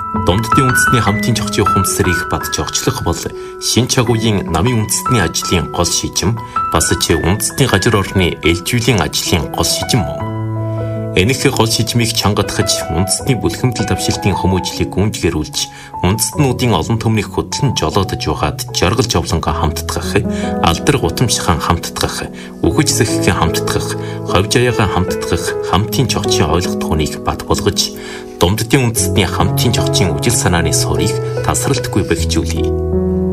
Домддын үндэстний хамтын зохицын ухамсарыг бат зохицлох бол шинэ чагуугийн намын үндэстний ажлын гол шийдвэр бас ч үндэстний газар орны ээлжүүлэн ажлын гол шийдвэр мөн. Энэх гол шийдвэрийг чангадахж үндэстний бүлхэмдэл давшилтын хүмүүжлийг гүнжгэрүүлж үндэстнүүдийн олон төмнийг хөтлөн жолоодож угаад жаргал жавлангаа хамтдах, алдар гутамшхан хамтдах, үхэж сэхгэн хамтдах, ховж аяагаа хамтдах хамтын зохицын ойлгох түүнийг бат болгож Домддын үндэстний хамтын зохицын үжил санааны суурийг тасралтгүй бэхжүүлье.